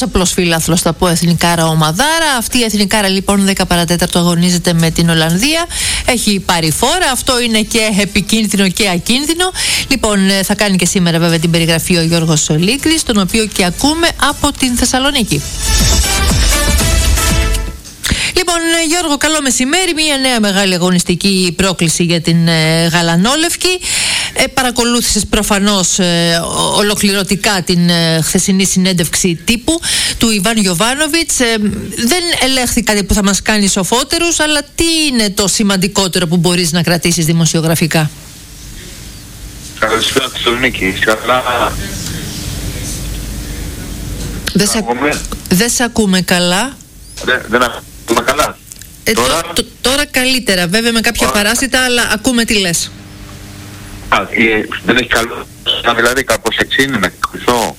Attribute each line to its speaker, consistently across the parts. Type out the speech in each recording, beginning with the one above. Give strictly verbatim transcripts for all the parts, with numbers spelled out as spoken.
Speaker 1: Ένας απλός φίλαθλος, θα πω, εθνικάρα ομαδάρα. Αυτή η εθνικάρα λοιπόν δέκα παρά τέταρτο αγωνίζεται με την Ολλανδία. Έχει πάρει φόρα. Αυτό είναι και επικίνδυνο και ακίνδυνο. Λοιπόν, θα κάνει και σήμερα βέβαια την περιγραφή ο Γιώργος Σολίγκρης, τον οποίο και ακούμε από την Θεσσαλονίκη. Λοιπόν, Γιώργο, καλό μεσημέρι. Μια νέα μεγάλη αγωνιστική πρόκληση για την ε, Γαλανόλευκη. Ε, παρακολούθησες προφανώς ε, ολοκληρωτικά την ε, χθεσινή συνέντευξη τύπου του Ιβάν Γιοβάνοβιτς. Ε, δεν ελέγχθη κάτι που θα μας κάνει σοφότερους, αλλά τι είναι το σημαντικότερο που μπορείς να κρατήσεις δημοσιογραφικά?
Speaker 2: Καλησπέρα, Θεσσαλονίκη. Καλά.
Speaker 1: Δεν σε, δε σε ακούμε καλά.
Speaker 2: Δεν, δεν ακούμε καλά.
Speaker 1: Ε, τώρα... Τ, τ, τώρα καλύτερα, βέβαια με κάποια Άρα. παράσιτα, αλλά ακούμε τι λες.
Speaker 2: Α, ε, δεν έχει καλό. Δηλαδή κάπως έτσι είναι, να κρυθώ.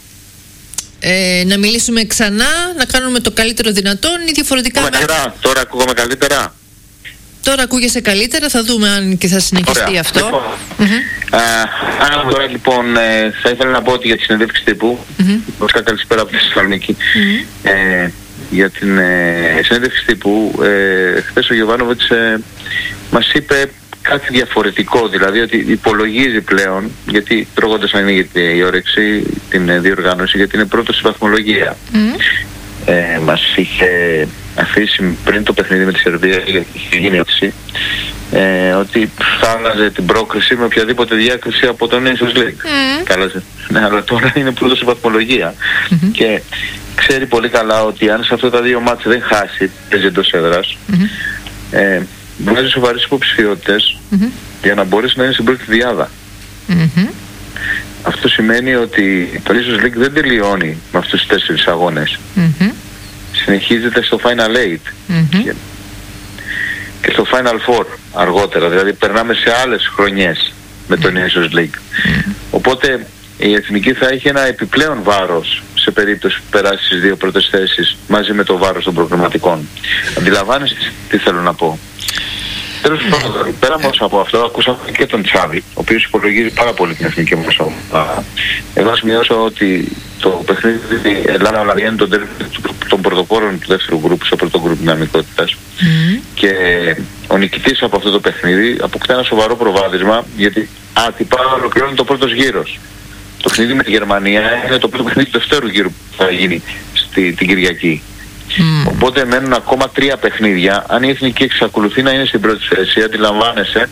Speaker 1: Ε, να μιλήσουμε ξανά, να κάνουμε το καλύτερο δυνατόν ή διαφορετικά... Με...
Speaker 2: Τώρα ακούγομαι καλύτερα.
Speaker 1: Τώρα ακούγεσαι καλύτερα, θα δούμε αν και θα συνεχιστεί. Ωραία. Αυτό.
Speaker 2: Λοιπόν, mm-hmm. α, τώρα λοιπόν ε, θα ήθελα να πω ότι για τη συνέντευξη τύπου, βασικά mm-hmm. καλησπέρα από τη Θεσσαλονίκη, mm-hmm. ε, για την ε, συνέντευξη τύπου, ε, χθες ο Γιοβάνοβιτς ε, μας είπε κάτι διαφορετικό, δηλαδή ότι υπολογίζει πλέον, γιατί τρώγοντας να είναι η όρεξη, την ε, διοργάνωση, γιατί είναι πρώτος στη βαθμολογία. Mm-hmm. Ε, μας είχε αφήσει πριν το παιχνίδι με τη Σερβία, γιατί είχε γίνει έτσι, ε, ότι θα άλλαζε την πρόκριση με οποιαδήποτε διάκριση από τον Nations League. Mm. Κάλαζε. Ναι, αλλά τώρα είναι πρώτος στη βαθμολογία. Mm-hmm. Και ξέρει πολύ καλά ότι αν σε αυτά τα δύο μάτια δεν χάσει, παίζει εντός έδρας, mm-hmm. ε, βγάζει σοβαρές υποψηφιότητες mm-hmm. για να μπορέσει να είναι στην πρώτη διάδα. Mm-hmm. Αυτό σημαίνει ότι το Nations League δεν τελειώνει με αυτούς τους τέσσερις αγώνες. Mm-hmm. Συνεχίζεται στο Final Eight mm-hmm. και, και στο Final Four αργότερα. Δηλαδή περνάμε σε άλλες χρονιές με το Nations League. Mm-hmm. Οπότε η Εθνική θα έχει ένα επιπλέον βάρος σε περίπτωση που περάσει στις δύο πρώτες θέσεις μαζί με το βάρος των προγραμματικών. Αντιλαμβάνεστε τι θέλω να πω? Τέλος πάντων, πέρα όμως από αυτό, ακούσαμε και τον Τσάβη, ο οποίος υπολογίζει πάρα πολύ την εθνική μας ομάδα. Εγώ να σημειώσω ότι το παιχνίδι Ελλάδα-Ολλανδία είναι των πρωτοπόρων του δεύτερου γκρουπ, στο πρώτο γκρουπ δυναμικότητας. Mm. Και ο νικητής από αυτό το παιχνίδι αποκτά ένα σοβαρό προβάδισμα, γιατί άτυπα ολοκληρώνει το πρώτος γύρος. Το παιχνίδι με τη Γερμανία είναι το πρώτο παιχνίδι του δεύτερου γύρου που θα γίνει στη, την Κυριακή. Mm. Οπότε μένουν ακόμα τρία παιχνίδια. Αν η Εθνική εξακολουθεί να είναι στην πρώτη θέση, αντιλαμβάνεσαι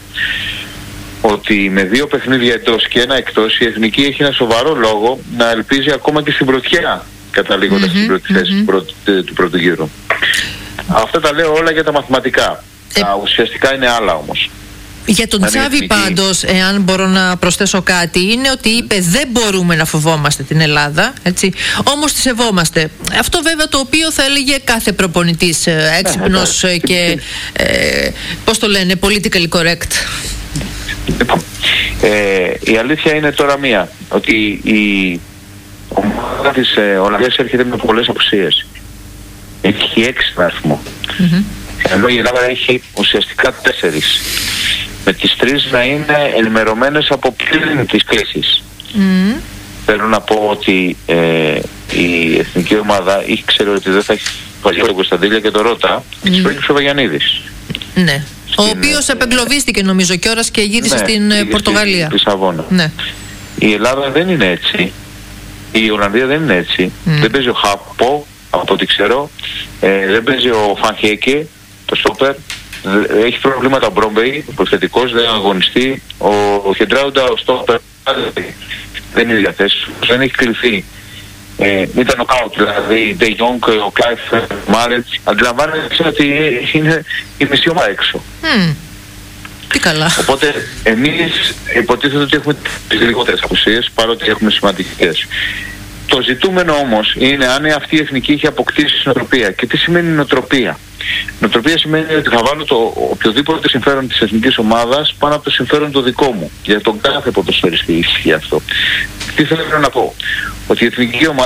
Speaker 2: ότι με δύο παιχνίδια εντός και ένα εκτός, η Εθνική έχει ένα σοβαρό λόγο να ελπίζει ακόμα και στην πρωτιά, καταλήγοντας mm-hmm, στην πρώτη θέση mm-hmm. του, πρώτου, του πρώτου γύρου. Αυτά τα λέω όλα για τα μαθηματικά. Ε... Τα ουσιαστικά είναι άλλα όμως.
Speaker 1: Για τον Τσάβη πάντως, εάν μπορώ να προσθέσω κάτι, είναι ότι είπε δεν μπορούμε να φοβόμαστε την Ελλάδα, έτσι, όμως τη σεβόμαστε. Αυτό βέβαια το οποίο θα έλεγε κάθε προπονητής έξυπνος και ε, πώς το λένε, politically correct.
Speaker 2: Λοιπόν, ε, η αλήθεια είναι τώρα μία, ότι η ομάδα της ε, Ολλανδίας έρχεται με πολλές απουσίες. Έχει έξι βαθμό. Mm-hmm. Ενώ η Ελλάδα έχει ουσιαστικά τέσσερις. Με τις τρεις να είναι ενημερωμένες από πλήν της κλήσης. Mm. Θέλω να πω ότι ε, η εθνική ομάδα ήξερε ότι δεν θα έχει παλιό τον Κωνσταντήλια και τον Ρώτα mm. και της προέκυψε ο Βαγιανίδης.
Speaker 1: Ναι. Στην, ο οποίος ε, επεγκλωβίστηκε νομίζω κιόλας και γύρισε ναι, στην ε, Πορτογαλία. Στη Λισαβόνα.
Speaker 2: Ναι. Η Ελλάδα δεν είναι έτσι. Η Ολλανδία δεν είναι έτσι. Mm. Δεν παίζει ο Χάπο, από ό,τι ξέρω. Ε, δεν παίζει ο Φανχέκε, το στόπερ. Έχει προβλήματα ο Μπρόμπεϊ, ο προσθετικός, δεν αγωνιστεί. Ο, ο Χεντράουντα, ο Στόπερ, δεν είναι διαθέσιμος, δεν έχει κληθεί. Ε, ήταν ο Κάουτ, δηλαδή Ντε Γιόνγκ, ο Κλάιφ, ο Μάρετς. Αντιλαμβάνεσαι ότι είναι η μισή ομάδα έξω.
Speaker 1: Mm. Τι καλά.
Speaker 2: Οπότε εμείς υποτίθεται ότι έχουμε τις λιγότερες απουσίες, παρότι έχουμε σημαντικές. Το ζητούμενο όμως είναι αν αυτή η εθνική έχει αποκτήσει νοοτροπία. Και τι σημαίνει νοοτροπία? Νοοτροπία σημαίνει ότι θα βάλω το οποιοδήποτε συμφέρον της εθνικής ομάδας πάνω από το συμφέρον το δικό μου. Για τον κάθε ποδοσφαιριστή ισχύει αυτό. Τι θέλω να πω? Ότι η εθνική ομάδα